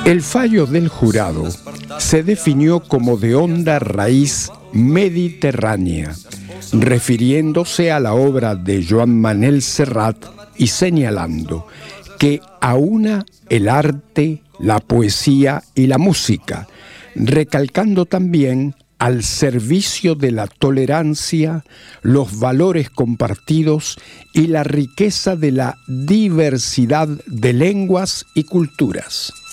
El fallo del jurado se definió como de honda raíz mediterránea, refiriéndose a la obra de Joan Manel Serrat y señalando que aúna el arte, la poesía y la música, recalcando también al servicio de la tolerancia, los valores compartidos y la riqueza de la diversidad de lenguas y culturas.